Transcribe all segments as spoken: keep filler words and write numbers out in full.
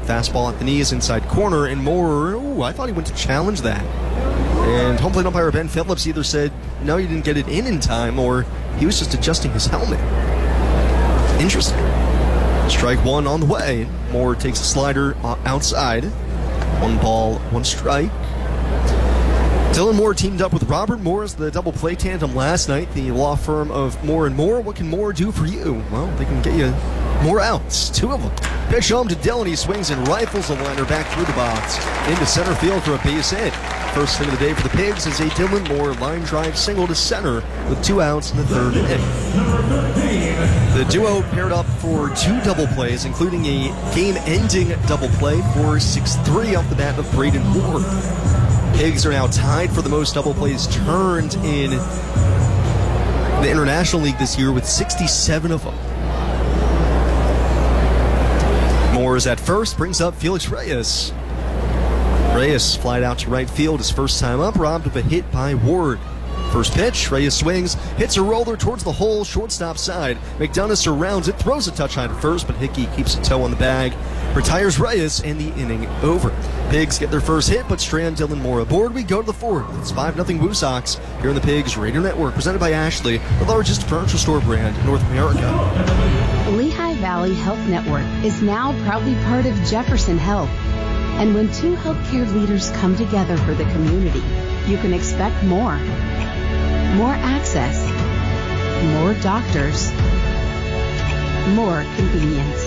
Fastball at the knees, inside corner, and Moore, ooh, I thought he went to challenge that. And home plate umpire Ben Phillips either said, no, you didn't get it in in time, or he was just adjusting his helmet. Interesting. Strike one on the way. Moore takes a slider outside. One ball, one strike. Dylan Moore teamed up with Robert Moore as the double play tandem last night. The law firm of Moore and Moore. What can Moore do for you? Well, they can get you more outs. Two of them. Pitch home to Dylan. He swings and rifles the liner back through the box into center field for a base hit. First thing of the day for the Pigs is a Dylan Moore line drive single to center with two outs in the third inning. The duo paired up for two double plays, including a game-ending double play for six three off the bat of Braden Ward. Pigs are now tied for the most double plays turned in the International League this year with sixty-seven of them. Moore is at first, brings up Felix Reyes. Reyes flied out to right field his first time up, robbed of a hit by Ward. First pitch, Reyes swings, hits a roller towards the hole, shortstop side. McDonough surrounds it, throws a touch high to first, but Hickey keeps a toe on the bag, retires Reyes, and the inning over. Pigs get their first hit, but strand Dylan Moore aboard. We go to the fourth. It's five nothing Woo Sox here on the Pigs Radio Network, presented by Ashley, the largest furniture store brand in North America. Lehigh Valley Health Network is now proudly part of Jefferson Health. And when two healthcare leaders come together for the community, you can expect more. More access, more doctors, more convenience.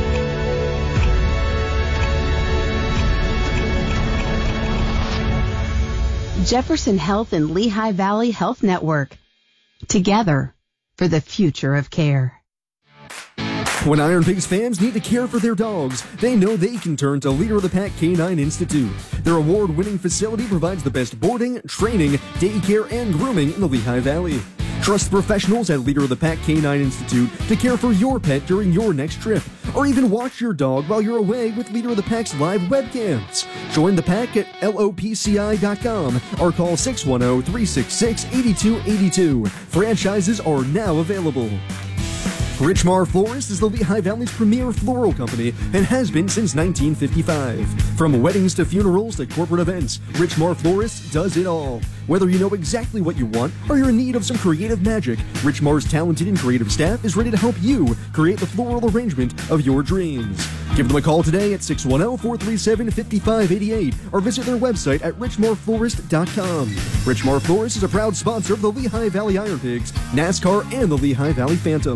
Jefferson Health and Lehigh Valley Health Network. Together for the future of care. When Iron Pigs fans need to care for their dogs, they know they can turn to Leader of the Pack Canine Institute. Their award-winning facility provides the best boarding, training, daycare, and grooming in the Lehigh Valley. Trust professionals at Leader of the Pack Canine Institute to care for your pet during your next trip, or even watch your dog while you're away with Leader of the Pack's live webcams. Join the pack at L O P C I dot com or call six one zero, three six six, eight two eight two. Franchises are now available. Richmar Florist is the Lehigh Valley's premier floral company and has been since nineteen fifty-five. From weddings to funerals to corporate events, Richmar Florist does it all. Whether you know exactly what you want or you're in need of some creative magic, Richmar's talented and creative staff is ready to help you create the floral arrangement of your dreams. Give them a call today at six one zero, four three seven, five five eight eight or visit their website at richmar florist dot com. Richmar Florist is a proud sponsor of the Lehigh Valley Iron Pigs, NASCAR, and the Lehigh Valley Phantoms.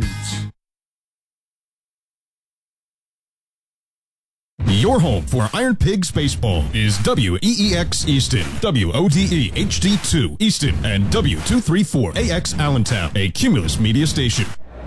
Your home for Iron Pigs Baseball is W E E X Easton, W O D E H D two Easton, and W two thirty-four A X Allentown, a Cumulus media station.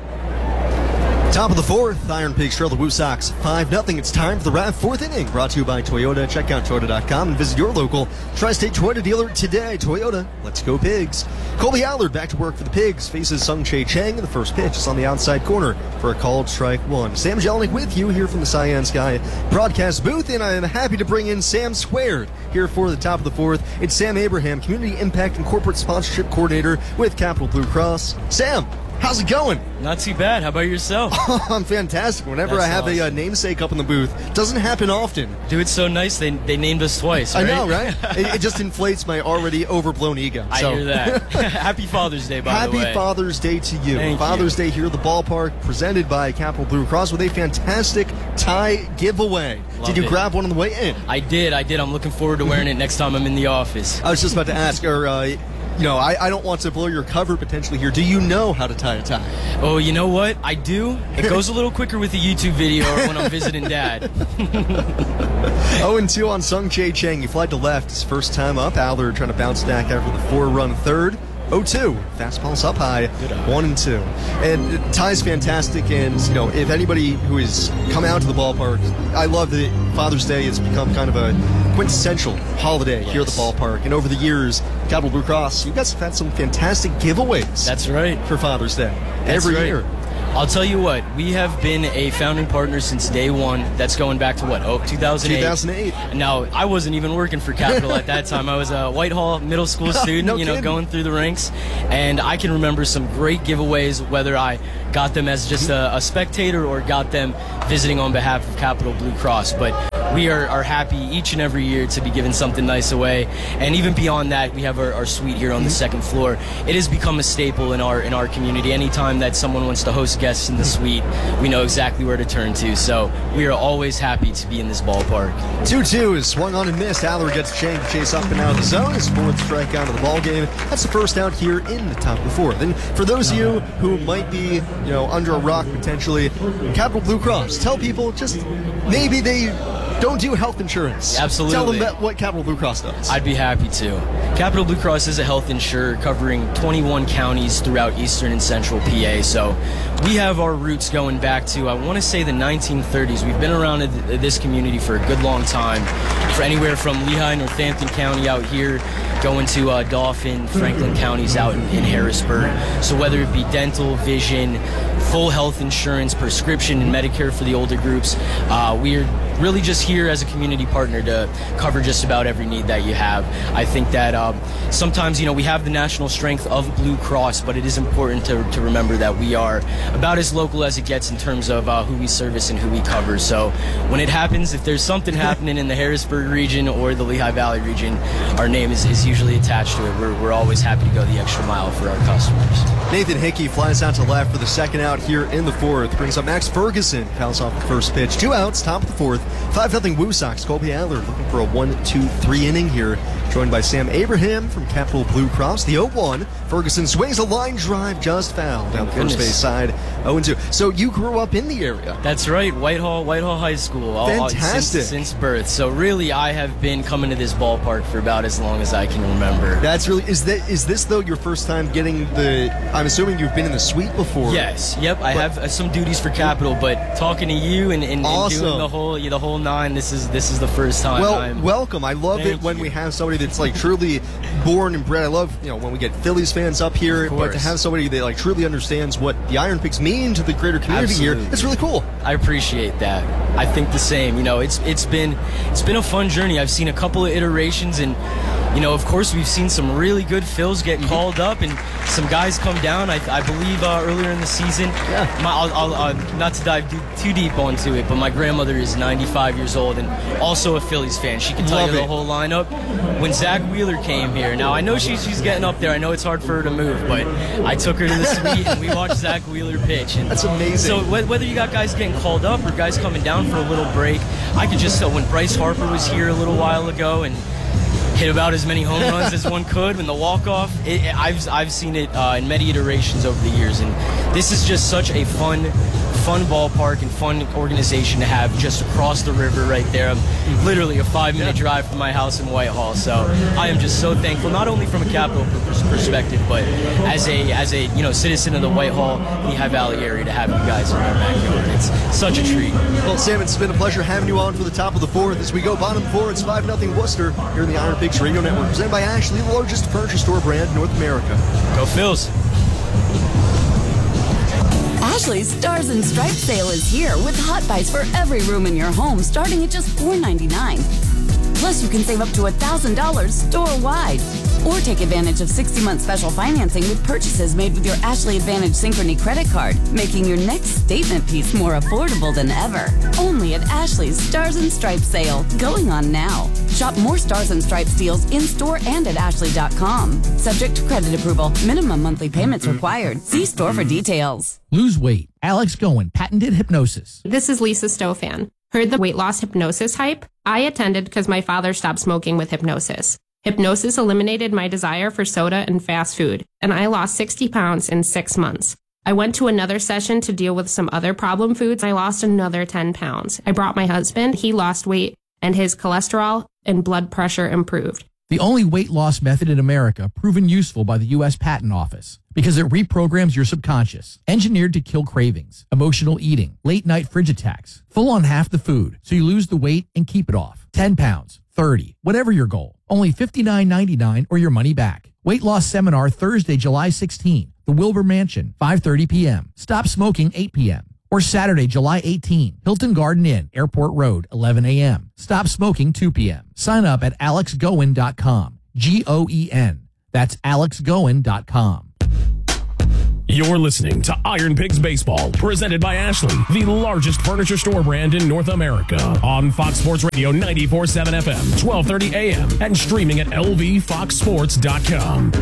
Top of the fourth, Iron Pigs trail the Woo Sox five nothing. It's time for the R A V fourth inning, brought to you by Toyota. Check out Toyota dot com and visit your local Tri-State Toyota dealer today. Toyota, let's go Pigs. Colby Allard back to work for the Pigs, faces Sung Chae Chang in the first pitch. It's on the outside corner for a called strike one. Sam Jelinek with you here from the Cyan Sky broadcast booth, and I am happy to bring in Sam Squared here for the top of the fourth. It's Sam Abraham, Community Impact and Corporate Sponsorship Coordinator with Capital Blue Cross. Sam, how's it going? Not too bad. How about yourself? Oh, I'm fantastic. Whenever That's I have awesome. a uh, namesake up in the booth, doesn't happen often. Dude, it's so nice they they named us twice, right? I know, right? it, it just inflates my already overblown ego. I so. hear that. Happy Father's Day, by Happy the way. Happy Father's Day to you. Thank Father's you. Day here at the ballpark, presented by Capital Blue Cross with a fantastic tie giveaway. Love did you it. grab one on the way in? I did, I did. I'm looking forward to wearing it next time I'm in the office. I was just about to ask, or, uh, you know, I, I don't want to blow your cover potentially here. Do you know how to tie a tie? Oh, you know what? I do. It goes a little quicker with the YouTube video or when I'm visiting Dad. oh and two on Sung Chae Chang. He flied to left his first time up. Allard trying to bounce back after the four-run third. oh two. Fastball's up high. one and two. And uh, tie's fantastic. And, you know, if anybody who has come out to the ballpark, I love that Father's Day has become kind of a quintessential holiday yes. here at the ballpark. And over the years, Capital Blue Cross, you guys have had some fantastic giveaways. That's right. For Father's Day. That's Every right. year. I'll tell you what, we have been a founding partner since day one. That's going back to what, oh, two thousand eight? two thousand eight. Now, I wasn't even working for Capital at that time. I was a Whitehall middle school student, no you know, kidding. going through the ranks. And I can remember some great giveaways, whether I got them as just a, a spectator or got them visiting on behalf of Capital Blue Cross. But we are, are happy each and every year to be giving something nice away. And even beyond that, we have our, our suite here on the second floor. It has become a staple in our in our community. Anytime that someone wants to host guests in the suite, we know exactly where to turn to. So we are always happy to be in this ballpark. two two is swung on and missed. Aller gets a change to chase up and out of the zone. His fourth strikeout of the ball game. That's the first out here in the top of the fourth. And for those of you who might be, you know, under a rock potentially, Capital Blue Cross, tell people just maybe they don't do health insurance. Absolutely. Tell them that what Capital Blue Cross does. I'd be happy to. Capital Blue Cross is a health insurer covering twenty-one counties throughout eastern and central P A. So we have our roots going back to, I want to say, the nineteen thirties. We've been around this community for a good long time. For anywhere from Lehigh, Northampton County out here, going to uh, Dauphin, Franklin counties out in, in Harrisburg. So whether it be dental, vision, full health insurance, prescription, and Medicare for the older groups, uh, we're really just here as a community partner to cover just about every need that you have. I think that um, sometimes, you know, we have the national strength of Blue Cross, but it is important to, to remember that we are about as local as it gets in terms of uh, who we service and who we cover. So when it happens, if there's something happening in the Harrisburg region or the Lehigh Valley region, our name is, is usually attached to it. We're, we're always happy to go the extra mile for our customers. Nathan Hickey flies out to left for the second out here in the fourth. Brings up Max Ferguson. Fouls off the first pitch. Two outs, top of the fourth. five nothing Woo Sox. Colby Adler looking for a one two three inning here. Joined by Sam Abraham from Capital Blue Cross. The oh one. Ferguson swings a line drive, just fouled down the first base side. oh two. So you grew up in the area. That's right. Whitehall, Whitehall High School. Fantastic. Since, since birth. So really, I have been coming to this ballpark for about as long as I can remember. That's really, is that is this though your first time getting the, I'm assuming you've been in the suite before. Yes. Yep. I have uh, some duties for Capital, but talking to you and, and, awesome. and doing the whole the whole nine, this is this is the first time. Well, I'm, welcome. I love it when you. we have somebody that's like truly born and bred. I love, you know, when we get Phillies fans up here, but to have somebody that like truly understands what the Iron Pigs mean to the greater community Absolutely. here, it's really cool. I appreciate that. I think the same. You know, it's it's been it's been a fun journey. I've seen a couple of iterations, and you know, of course, we've seen some really good fills get called up, and some guys come down. I, I believe uh, earlier in the season. Yeah. My, I'll, I'll, uh, not to dive too deep onto it, but my grandmother is ninety-five years old and also a Phillies fan. She can tell Love you it. the whole lineup. When Zach Wheeler came here, now I know she's she's getting up there. I know it's hard for her to move, but I took her to the suite and we watched Zach Wheeler pitch. And That's amazing. So wh- whether you got guys getting called up or guys coming down for a little break, I could just tell when Bryce Harper was here a little while ago and hit about as many home runs as one could when the walk-off. It, it, I've I've seen it uh, in many iterations over the years, and this is just such a fun, fun ballpark and fun organization to have just across the river right there. I'm literally a five-minute Yeah. drive from my house in Whitehall, so I am just so thankful, not only from a Capital pers- perspective, but as a as a you know citizen of the Whitehall, Lehigh Valley area to have you guys in our backyard. It's such a treat. Well, Sam, it's been a pleasure having you on for the top of the fourth. As we go bottom four, it's five nothing Worcester here in the Iron Pigs Radio Network, presented by Ashley, the largest furniture store brand in North America. Go Phils. Ashley's Stars and Stripes sale is here with hot buys for every room in your home starting at just four ninety-nine. Plus, you can save up to one thousand dollars store-wide. Or take advantage of sixty month special financing with purchases made with your Ashley Advantage Synchrony credit card, making your next statement piece more affordable than ever. Only at Ashley's Stars and Stripes sale, going on now. Shop more Stars and Stripes deals in-store and at ashley dot com. Subject to credit approval. Minimum monthly payments required. See store for details. Lose weight. Alex Goen, patented hypnosis. This is Lisa Stofan. Heard the weight loss hypnosis hype? I attended because my father stopped smoking with hypnosis. Hypnosis eliminated my desire for soda and fast food, and I lost sixty pounds in six months. I went to another session to deal with some other problem foods. I lost another ten pounds. I brought my husband. He lost weight, and his cholesterol and blood pressure improved. The only weight loss method in America proven useful by the U S Patent Office because it reprograms your subconscious, engineered to kill cravings, emotional eating, late night fridge attacks, full on half the food, so you lose the weight and keep it off. ten pounds, thirty, whatever your goal. Only fifty-nine ninety-nine or your money back. Weight loss seminar Thursday, July sixteenth, the Wilbur Mansion, five thirty p.m. Stop smoking, eight p.m. Or Saturday, July eighteenth, Hilton Garden Inn, Airport Road, eleven a.m. Stop smoking, two p.m. Sign up at alex goen dot com. G O E N. That's alex goen dot com. You're listening to Iron Pigs Baseball, presented by Ashley, the largest furniture store brand in North America. On Fox Sports Radio ninety-four point seven F M, twelve thirty A M, and streaming at L V fox sports dot com.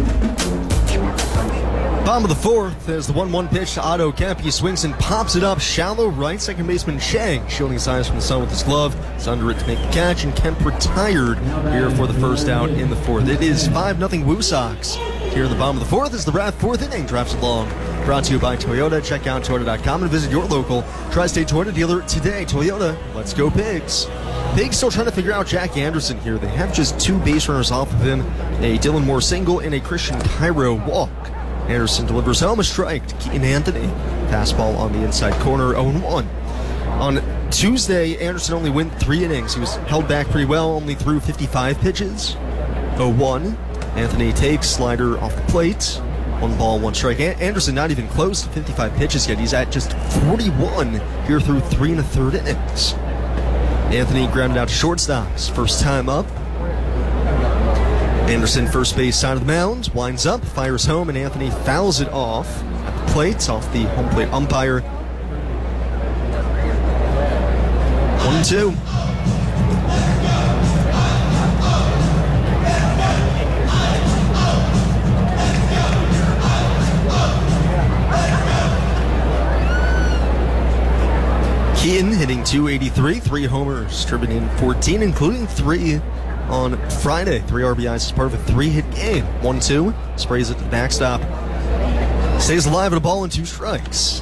Bottom of the fourth, as the one one pitch to Otto Kemp. He swings and pops it up shallow right. Second baseman Chang shielding his eyes from the sun with his glove. It's under it to make the catch, and Kemp retired here for the first out in the fourth. It is five nothing Woo Sox. Here in the bottom of the fourth as the Wrath fourth inning drafts along. Brought to you by Toyota. Check out Toyota dot com and visit your local Tri-State Toyota dealer today. Toyota, let's go Pigs. Pigs still trying to figure out Jack Anderson here. They have just two base runners off of him, a Dylan Moore single and a Christian Cairo walk. Anderson delivers home a strike to Keaton Anthony. Fastball on the inside corner, oh one. On Tuesday, Anderson only went three innings. He was held back pretty well, only threw fifty-five pitches. oh one. Anthony takes slider off the plate. One ball, one strike. Anderson not even close to fifty-five pitches yet. He's at just forty-one here through three and a third innings. Anthony grounded out to shortstops. First time up. Anderson, first base side of the mound, winds up, fires home, and Anthony fouls it off at the plate, off the home plate umpire. one two. Keaton hitting two eighty-three, three homers, driven in fourteen, including three on Friday. Three R B Is as part of a three-hit game. one two, sprays it to the backstop. Stays alive at a ball and two strikes.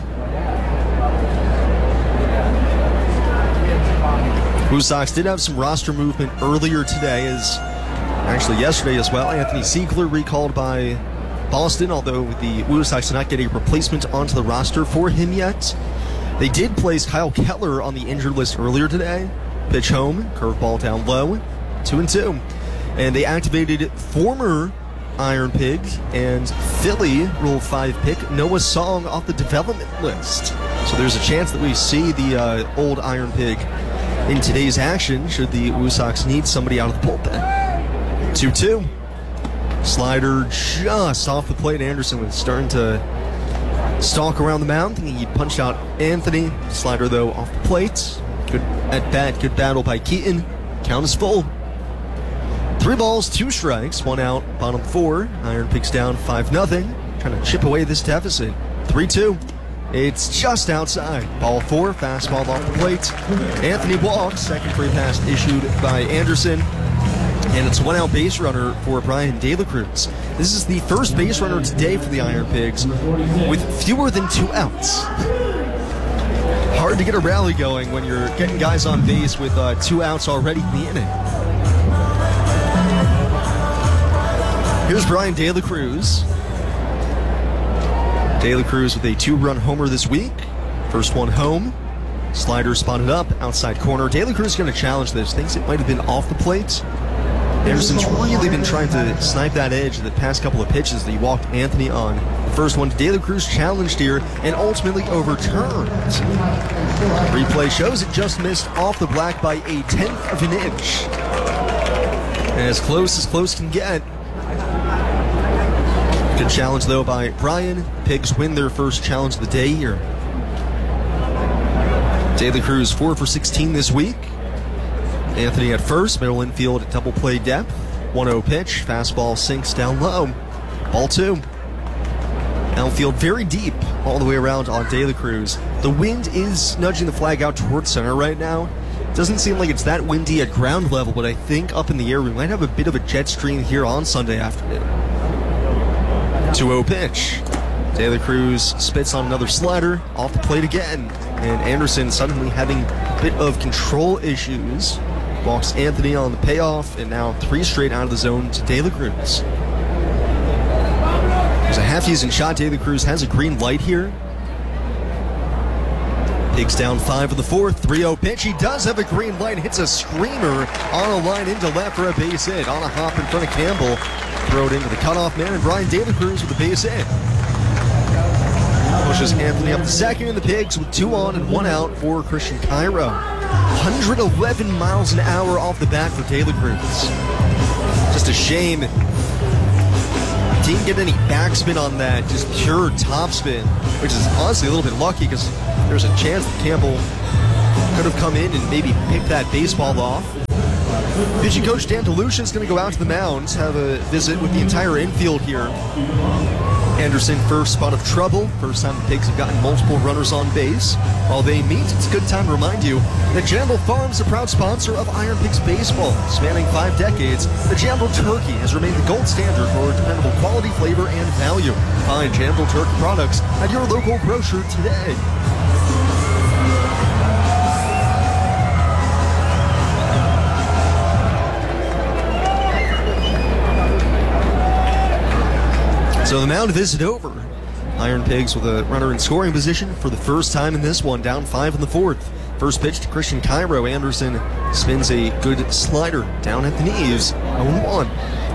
Woo Sox did have some roster movement earlier today, as actually yesterday as well. Anthony Siegler recalled by Boston, although the Woo Sox did not get a replacement onto the roster for him yet. They did place Kyle Kettler on the injured list earlier today. Pitch home, curveball down low, two and two. And they activated former Iron Pig and Philly Rule five pick Noah Song off the development list. So there's a chance that we see the uh, old Iron Pig in today's action should the Woo Sox need somebody out of the bullpen. two two. Slider just off the plate. Anderson was starting to stalk around the mound, thinking he punched out Anthony. Slider, though, off the plate. Good at bat, good battle by Keaton. Count is full. Three balls, two strikes, one out, bottom four. Iron Pigs down five nothing. Trying to chip away this deficit. three two. It's just outside. Ball four, fastball off the plate. Anthony walks, second free pass issued by Anderson. And it's one out base runner for Brian De La Cruz. This is the first base runner today for the Iron Pigs with fewer than two outs. Hard to get a rally going when you're getting guys on base with uh, two outs already in the inning. Here's Brian De La Cruz. De La Cruz with a two-run homer this week. First one home. Slider spotted up, outside corner. De La Cruz is going to challenge this. Thinks it might have been off the plate. Anderson's really been trying to snipe that edge the past couple of pitches that he walked Anthony on. The first one, De La Cruz challenged here and ultimately overturned. Replay shows it just missed off the black by a tenth of an inch. As close as close can get. Good challenge, though, by Brian. Pigs win their first challenge of the day here. De La Cruz four for sixteen this week. Anthony at first, middle infield at double play depth. one oh pitch, fastball sinks down low. Ball two. Outfield very deep all the way around on De La Cruz. The wind is nudging the flag out towards center right now. Doesn't seem like it's that windy at ground level, but I think up in the air we might have a bit of a jet stream here on Sunday afternoon. two oh pitch. De La Cruz spits on another slider, off the plate again. And Anderson suddenly having a bit of control issues. Walks Anthony on the payoff, and now three straight out of the zone to De La Cruz. There's a half-decent shot. De La Cruz has a green light here. Pigs down five of the fourth, three oh pitch. He does have a green light, hits a screamer on a line into left for a base hit. On a hop in front of Campbell. Throw it into the cutoff man, and Brian De La Cruz with the base hit. Pushes Anthony up the second, and the Pigs with two on and one out for Christian Cairo. one hundred eleven miles an hour off the bat for De La Cruz. Just a shame Didn't get any backspin on that, just pure topspin, which is honestly a little bit lucky because there's a chance that Campbell could have come in and maybe picked that baseball off. Pitching coach Dan DeLucia is going to go out to the mound, have a visit with the entire infield here. Anderson, first spot of trouble. First time the Pigs have gotten multiple runners on base. While they meet, it's a good time to remind you that Jamble Farms is a proud sponsor of Iron Pigs baseball. Spanning five decades, the Jamble Turkey has remained the gold standard for dependable quality, flavor, and value. Find Jamble Turkey products at your local grocer today. So the mound visit over. Iron Pigs with a runner in scoring position for the first time in this one, down five in the fourth. First pitch to Christian Cairo. Anderson spins a good slider down at the knees. oh one.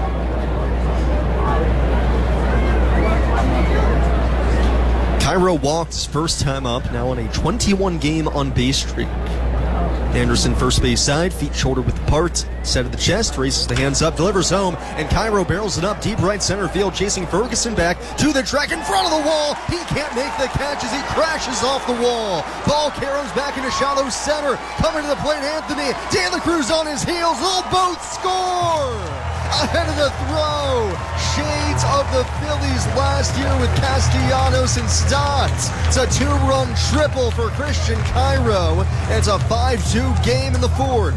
Cairo walked his first time up, now on a twenty-one game on base streak. Anderson first base side, feet shoulder width apart, set of the chest, raises the hands up, delivers home, and Cairo barrels it up deep right center field, chasing Ferguson back to the track in front of the wall. He can't make the catch as he crashes off the wall. Ball caroms back into shallow center, coming to the plate, Anthony De La Cruz on his heels. They'll both score! Ahead of the throw, shades of the Phillies last year with Castellanos and Stott. It's a two-run triple for Christian Cairo. It's a five two game in the fourth.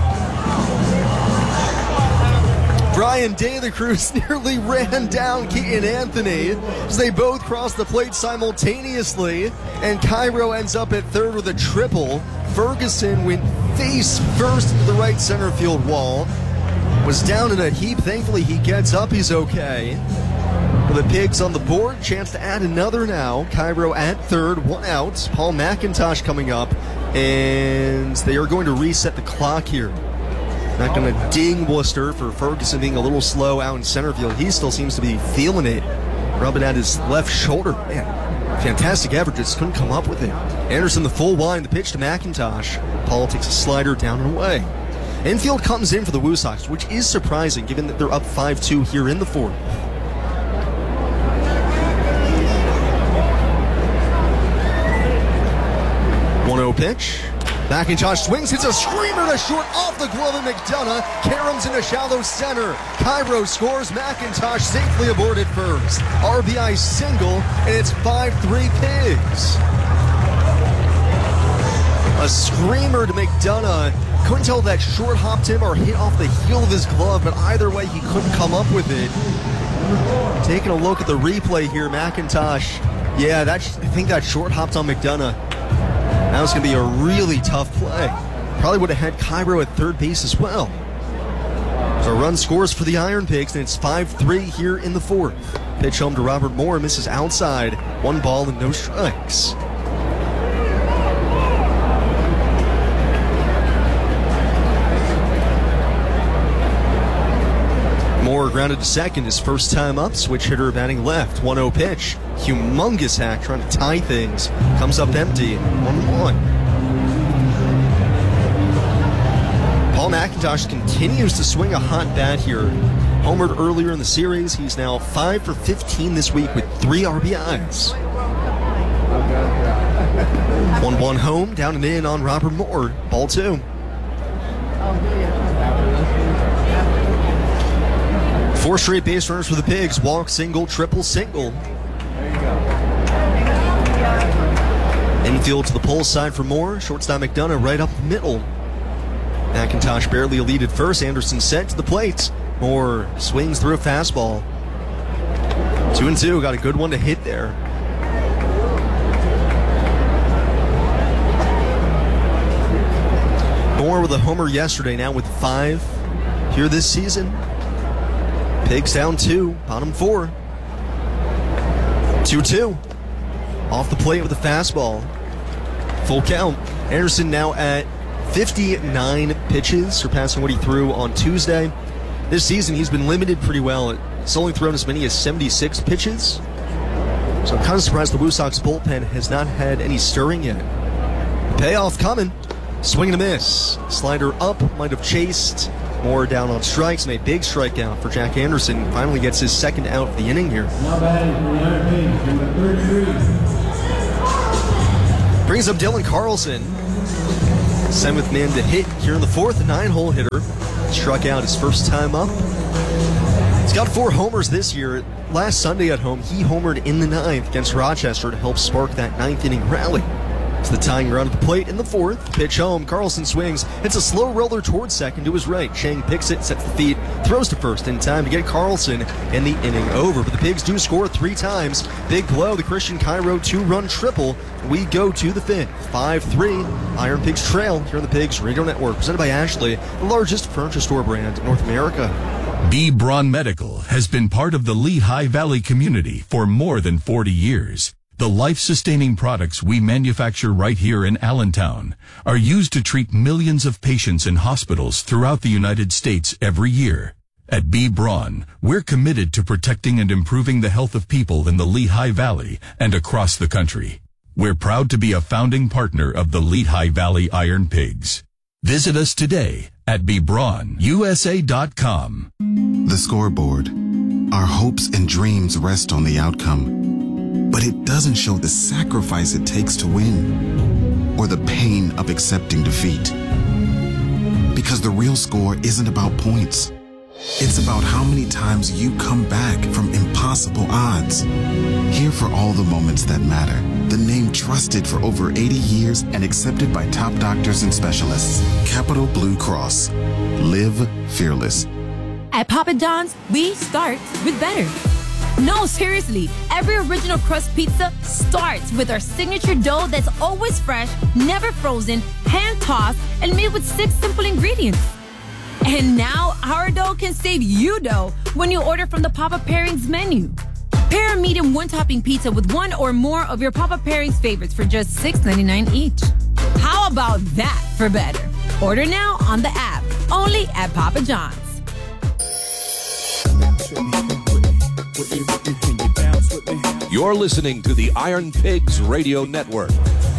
Brian De La Cruz nearly ran down Keaton Anthony as they both crossed the plate simultaneously, and Cairo ends up at third with a triple. Ferguson went face first into the right center field wall. Was down in a heap. Thankfully, he gets up. He's okay. With the Pigs on the board, chance to add another now. Cairo at third, one out. Paul McIntosh coming up, and they are going to reset the clock here. Not going to ding Worcester for Ferguson being a little slow out in center field. He still seems to be feeling it. Rubbing at his left shoulder. Man, fantastic averages. Couldn't come up with it. Anderson the full wind. The pitch to McIntosh. Paul takes a slider down and away. Infield comes in for the Woo Sox, which is surprising given that they're up five two here in the fourth. one oh pitch. McIntosh swings, hits a screamer to short off the glove of McDonough. Caroms into shallow center. Cairo scores. McIntosh safely aboard at first. R B I single, and it's five three Pigs. A screamer to McDonough. Couldn't tell if that short hopped him or hit off the heel of his glove, but either way, he couldn't come up with it. Taking a look at the replay here, McIntosh. Yeah, that, I think that short hopped on McDonough. That was going to be a really tough play. Probably would have had Cairo at third base as well. So run scores for the Iron Pigs, and it's five three here in the fourth. Pitch home to Robert Moore, misses outside. One ball and no strikes. Moore grounded to second, his first time up. Switch hitter batting left. one oh pitch. Humongous hack trying to tie things. Comes up empty. one one. Paul McIntosh continues to swing a hot bat here. Homered earlier in the series. He's now five for fifteen this week with three R B Is. one one home, down and in on Robert Moore. Ball two. Four straight base runners for the Pigs. Walk, single, triple, single. Infield to the pole side for Moore. Shortstop McDonough right up the middle. McIntosh barely a lead at first. Anderson set to the plate. Moore swings through a fastball. Two and two. Got a good one to hit there. Moore with a homer yesterday, now with five here this season. Pigs down two, bottom four. two two. Off the plate with a fastball. Full count. Anderson now at fifty-nine pitches, surpassing what he threw on Tuesday. This season, he's been limited pretty well. He's only thrown as many as seventy-six pitches. So I'm kind of surprised the Woo Sox bullpen has not had any stirring yet. Payoff coming. Swing and a miss. Slider up, might have chased Moore down on strikes, and a big strikeout for Jack Anderson. Finally gets his second out of the inning here. Now batting for the Iron Pigs, number thirty-three. Brings up Dylan Carlson. Seventh man to hit here in the fourth, a nine-hole hitter. Struck out his first time up. He's got four homers this year. Last Sunday at home, he homered in the ninth against Rochester to help spark that ninth inning rally. It's the tying run at the plate in the fourth. Pitch home. Carlson swings. It's a slow roller towards second to his right. Chang picks it, sets the feet, throws to first in time to get Carlson and the inning over. But the Pigs do score three times. Big blow, the Christian Cairo two-run triple. We go to the fifth. five three. Iron Pigs trail here on the Pigs Radio Network. Presented by Ashley, the largest furniture store brand in North America. B. Braun Medical has been part of the Lehigh Valley community for more than forty years. The life-sustaining products we manufacture right here in Allentown are used to treat millions of patients in hospitals throughout the United States every year. At B. Braun, we're committed to protecting and improving the health of people in the Lehigh Valley and across the country. We're proud to be a founding partner of the Lehigh Valley Iron Pigs. Visit us today at b braun u s a dot com. The scoreboard. Our hopes and dreams rest on the outcome. But it doesn't show the sacrifice it takes to win, or the pain of accepting defeat. Because the real score isn't about points. It's about how many times you come back from impossible odds. Here for all the moments that matter. The name trusted for over eighty years and accepted by top doctors and specialists. Capital Blue Cross. Live fearless. At Papa John's, we start with better. No, seriously, every original crust pizza starts with our signature dough that's always fresh, never frozen, hand-tossed, and made with six simple ingredients. And now, our dough can save you dough when you order from the Papa Pairings menu. Pair a medium one-topping pizza with one or more of your Papa Pairings favorites for just six ninety-nine each. How about that for better? Order now on the app, only at Papa John's. You're listening to the Iron Pigs Radio Network.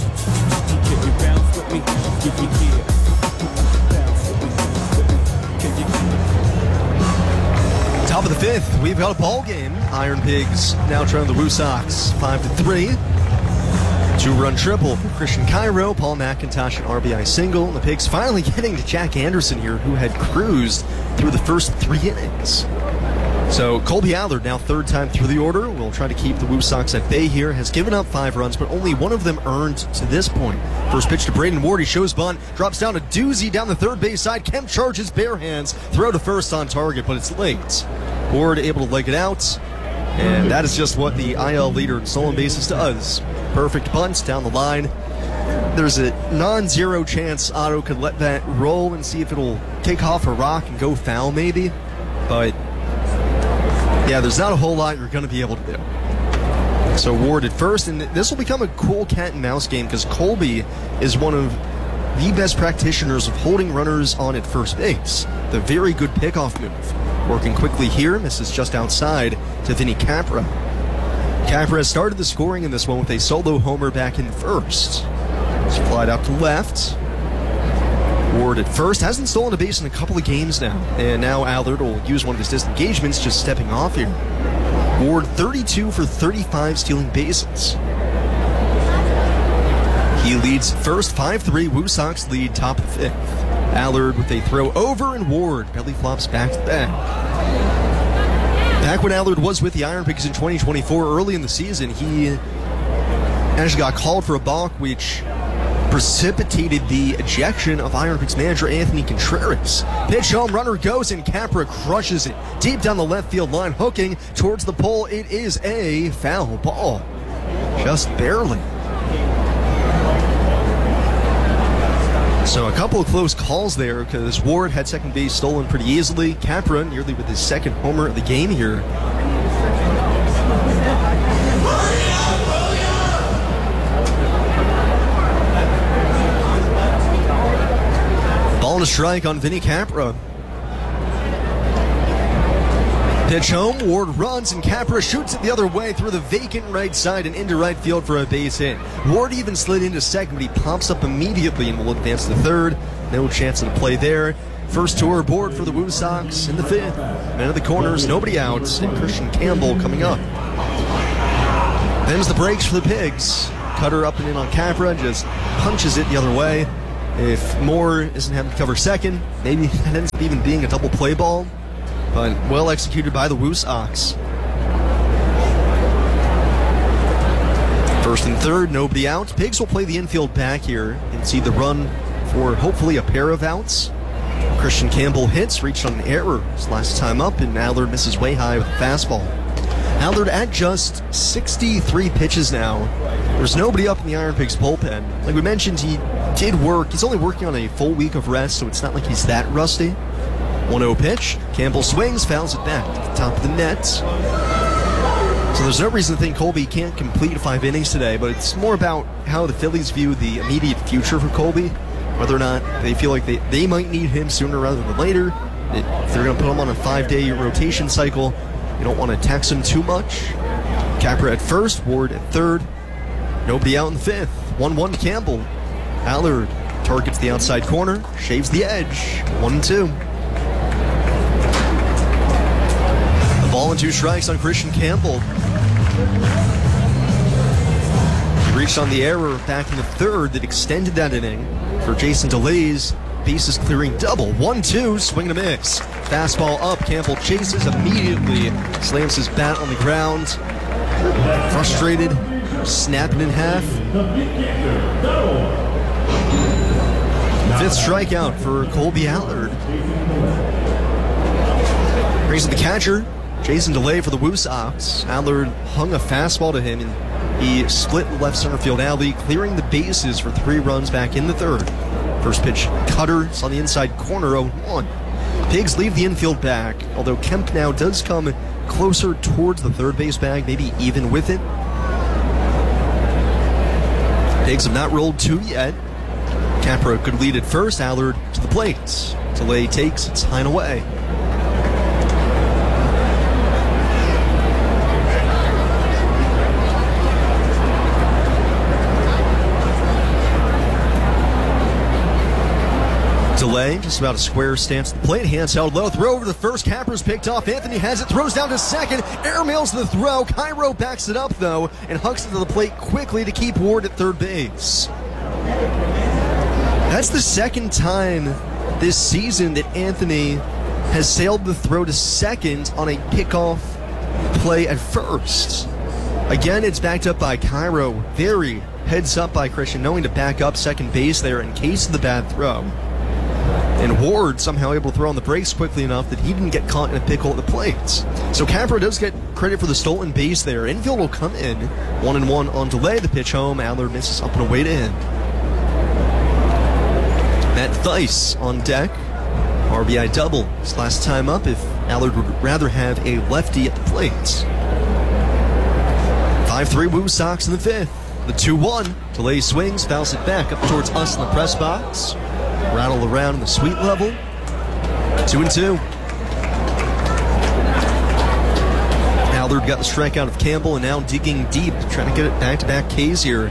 Top of the fifth, we've got a ball game. Iron Pigs now trailing the Woo Sox five to three. Two-run triple for Christian Cairo, Paul McIntosh an R B I single. And the Pigs finally getting to Jack Anderson here, who had cruised through the first three innings. So Colby Allard, now third time through the order, will try to keep the Woo Sox at bay here. Has given up five runs, but only one of them earned to this point. First pitch to Braden Ward. He shows bunt, drops down a doozy down the third base side. Kemp charges bare hands, throw to first on target, but it's late. Ward able to leg it out, and that is just what the I L leader in stolen bases does. Perfect bunt down the line. There's a non-zero chance Otto could let that roll and see if it'll take off a rock and go foul maybe, but yeah, there's not a whole lot you're going to be able to do. So Ward at first, and this will become a cool cat and mouse game because Colby is one of the best practitioners of holding runners on at first base. The very good pickoff move. Working quickly here, misses just outside to Vinny Capra. Capra has started the scoring in this one with a solo homer back in first. It's flied out to left. Ward at first, hasn't stolen a base in a couple of games now, and now Allard will use one of his disengagements, just stepping off here. Ward thirty-two for thirty-five stealing bases. He leads first five three. Woo Sox lead top of fifth. Allard with a throw over, and Ward belly flops back to back. Back when Allard was with the Iron Pigs in twenty twenty-four, early in the season, he actually got called for a balk, which precipitated the ejection of Iron Pigs manager Anthony Contreras. Pitch home, runner goes, and Capra crushes it deep down the left field line, hooking towards the pole. It is a foul ball, just barely. So a couple of close calls there because Ward had second base stolen pretty easily. Capra nearly with his second homer of the game here. Ball and a strike on Vinny Capra. Pitch home, Ward runs, and Capra shoots it the other way through the vacant right side and into right field for a base hit. Ward even slid into second, but he pops up immediately and will advance to third. No chance of the play there. First tour board for the Woo Sox in the fifth. Man of the corners, nobody out, and Christian Campbell coming up. Them's the breaks for the Pigs. Cutter up and in on Capra, just punches it the other way. If Moore isn't having to cover second, maybe that ends up even being a double play ball. But well executed by the Woo Sox. First and third, nobody out. Pigs will play the infield back here and see the run for hopefully a pair of outs. Christian Campbell hits, reached on an error his last time up, and Allard misses way high with a fastball. Allard at just sixty-three pitches now. There's nobody up in the Iron Pigs bullpen. Like we mentioned, he did work. He's only working on a full week of rest, so it's not like he's that rusty. one oh pitch. Campbell swings, fouls it back to the top of the net. So there's no reason to think Colby can't complete five innings today, but it's more about how the Phillies view the immediate future for Colby, whether or not they feel like they, they might need him sooner rather than later. If they're going to put him on a five-day rotation cycle, you don't want to tax him too much. Capra at first, Ward at third. Nobody out in the fifth. one one to Campbell. Allard targets the outside corner, shaves the edge. one and two. A ball and two strikes on Christian Campbell. He reached on the error back in the third that extended that inning for Jason DeLay's bases clearing double. one two, swing and a miss. Fastball up, Campbell chases, immediately slams his bat on the ground. Frustrated, snapping in half. Fifth strikeout for Colby Allard. Brings in the catcher, Jason DeLay for the Woo Sox. Allard hung a fastball to him, and he split the left center field alley, clearing the bases for three runs back in the third. First pitch, cutter, it's on the inside corner, oh one. Pigs leave the infield back, although Kemp now does come closer towards the third base bag, maybe even with it. Pigs have not rolled two yet. Capra could lead at first, Allard to the plate. DeLay takes, it's high and away. DeLay, just about a square stance at the plate, hands held low, throw over the first, Capra's picked off, Anthony has it, throws down to second, airmails the throw, Cairo backs it up though, and hucks it to the plate quickly to keep Ward at third base. That's the second time this season that Anthony has sailed the throw to second on a pickoff play at first. Again, it's backed up by Cairo, very heads up by Christian, knowing to back up second base there in case of the bad throw. And Ward somehow able to throw on the brakes quickly enough that he didn't get caught in a pickle at the plate. So Capra does get credit for the stolen base there. Infield will come in. One and one on DeLay. The pitch home. Allard misses up and away to in. Matt Thice on deck. R B I double. His last time up if Allard would rather have a lefty at the plate. five three Woo Sox in the fifth. The two one. DeLay swings, fouls it back up towards us in the press box. Rattle around in the suite level. Two and two. Allard got the strikeout of Campbell and now digging deep, trying to get it back-to-back Ks here.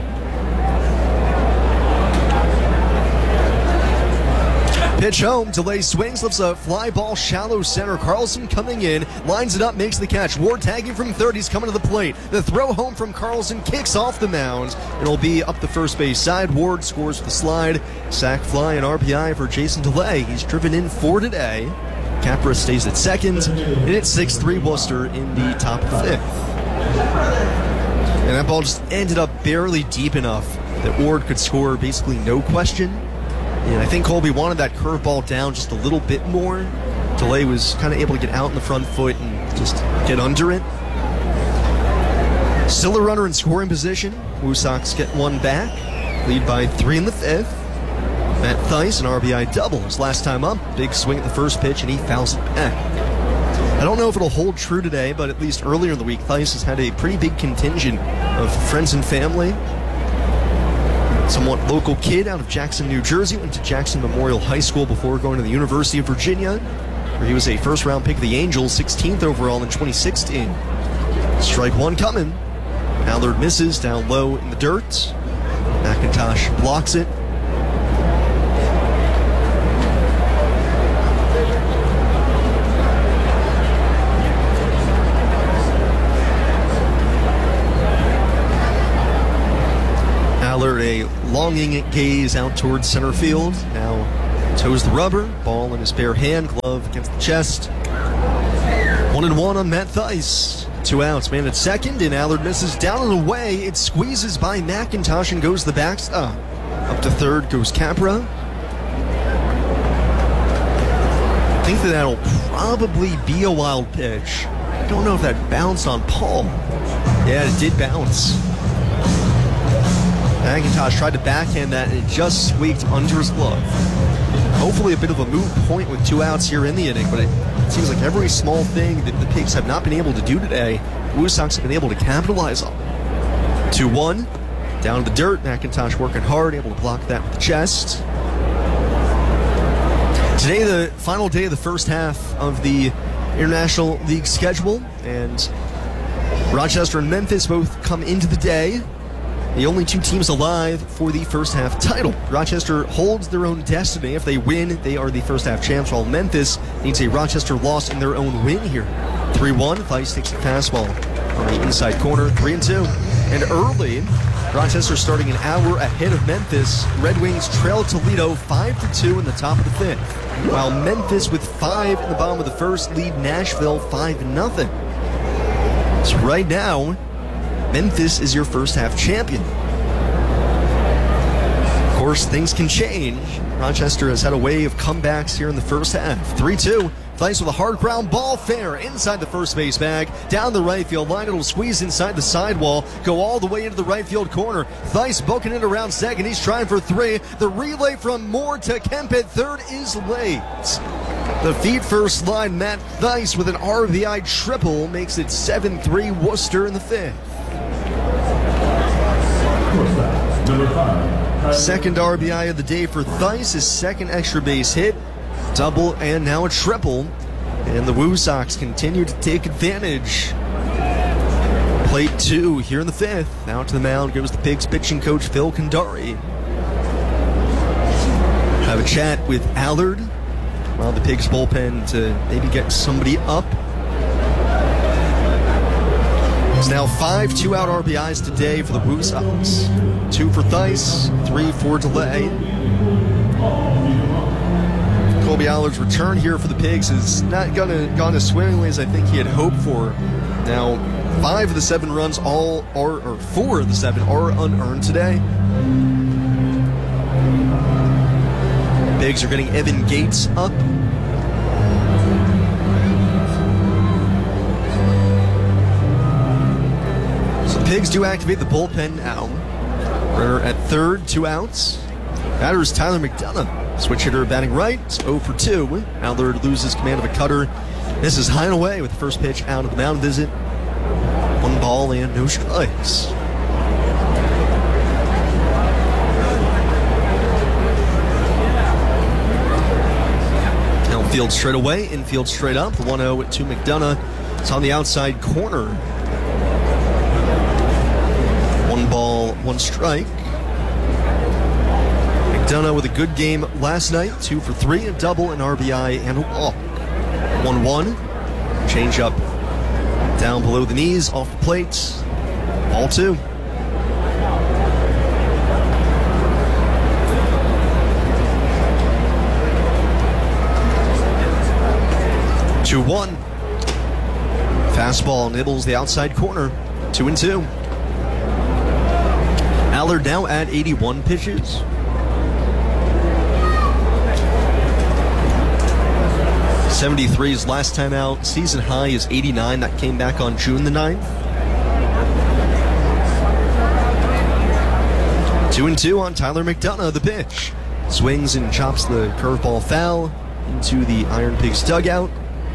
Pitch home, DeLay swings, lifts a fly ball, shallow center. Carlson coming in, lines it up, makes the catch. Ward tagging from third, he's coming to the plate. The throw home from Carlson kicks off the mound. It'll be up the first base side. Ward scores with the slide. Sack fly and R B I for Jason DeLay. He's driven in four today. Capra stays at second, and it's six three Worcester in the top of the fifth. And that ball just ended up barely deep enough that Ward could score basically no question. And I think Colby wanted that curveball down just a little bit more. DeLay was kind of able to get out in the front foot and just get under it. Still a runner in scoring position. Woo Sox get one back. Lead by three in the fifth. Matt Thice, an R B I double his last time up. Big swing at the first pitch, and he fouls it back. I don't know if it'll hold true today, but at least earlier in the week, Thice has had a pretty big contingent of friends and family. Somewhat local kid out of Jackson, New Jersey, went to Jackson Memorial High School before going to the University of Virginia, where he was a first-round pick of the Angels, sixteenth overall in twenty sixteen. Strike one coming. Allard misses down low in the dirt. McIntosh blocks it. longing gaze out towards center field. Now toes the rubber, ball in his bare hand, glove against the chest. One and one on Matt Thaiss. Two outs, man at second, and Allard misses down and away. It squeezes by McIntosh and goes the backstop. Up to third goes Capra. I think that that'll probably be a wild pitch. I don't know if that bounced on Paul. Yeah, it did bounce. McIntosh tried to backhand that, and it just squeaked under his glove. Hopefully a bit of a moot point with two outs here in the inning, but it seems like every small thing that the Pigs have not been able to do today, the Woo Sox have been able to capitalize on. two one, down to the dirt. McIntosh working hard, able to block that with the chest. Today, the final day of the first half of the International League schedule, and Rochester and Memphis both come into the day. The only two teams alive for the first half title. Rochester holds their own destiny. If they win, they are the first half champs, while Memphis needs a Rochester loss in their own win here. three one, Thaiss takes a fastball on the inside corner, three and two. And early, Rochester starting an hour ahead of Memphis. Red Wings trail Toledo five to two in the top of the fifth, while Memphis with five in the bottom of the first lead Nashville five nothing. So right now, Memphis is your first half champion. Of course, things can change. Rochester has had a way of comebacks here in the first half. three two. Thaiss with a hard ground ball, fair inside the first base bag, down the right field line. It'll squeeze inside the sidewall, go all the way into the right field corner. Thaiss booking it around second. He's trying for three. The relay from Moore to Kemp at third is late. The feet first line, Matt Thaiss with an R B I triple makes it seven three Worcester in the fifth. Second R B I of the day for Thaiss, his second extra base hit, double, and now a triple. And the Woo Sox continue to take advantage. Plate two here in the fifth. Out to the mound goes the Pigs pitching coach Phil Kandari. Have a chat with Allard while the Pigs bullpen to maybe get somebody up. It's now five two-out R B Is today for the Woo Sox. Two for Thaiss, three for delay. Colby Allard's return here for the Pigs is not gonna gone as swimmingly as I think he had hoped for. Now, five of the seven runs, all are, or four of the seven are unearned today. Pigs are getting Evan Gates up. Pigs do activate the bullpen now. Runner at third, two outs. Batter is Tyler McDonough. Switch hitter batting right, it's oh for two. Allard loses command of a cutter. This is high and away with the first pitch out of the mound visit. One ball and no strikes. Outfield straight away, infield straight up. one oh to McDonough. It's on the outside corner. One ball, one strike. McDonough with a good game last night. Two for three, a double, an R B I, and a walk. one one. Change up down below the knees, off the plate. Ball two. two one. Fastball nibbles the outside corner. Two and two. Allard now at eighty-one pitches. seventy-three's last time out. Season high is eighty-nine. That came back on June the ninth. Two and two on Tyler McDonough, the pitch. Swings and chops the curveball foul into the Iron Pigs dugout.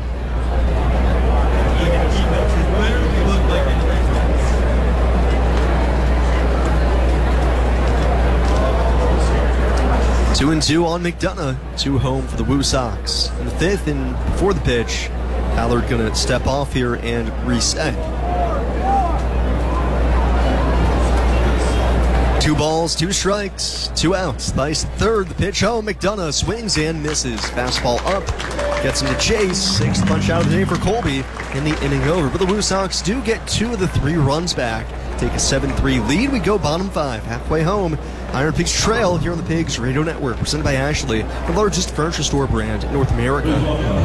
Two and two on McDonough. Two home for the Woo Sox. In the fifth, and before the pitch, Allard going to step off here and reset. Two balls, two strikes, two outs. Thaiss third, the pitch home. McDonough swings and misses. Fastball up, gets him to chase. Sixth punch out of the day for Colby, and the inning over. But the Woo Sox do get two of the three runs back. take a seven three lead. We go bottom five, halfway home. Iron Pigs trail here on the Pigs Radio Network, presented by Ashley, the largest furniture store brand in North America.